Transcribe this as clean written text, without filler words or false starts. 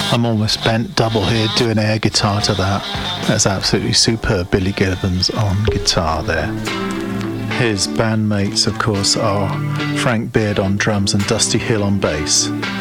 I'm almost bent double here doing air guitar to that. That's absolutely superb. Billy Gibbons on guitar there. His bandmates, of course, are Frank Beard on drums and Dusty Hill on bass.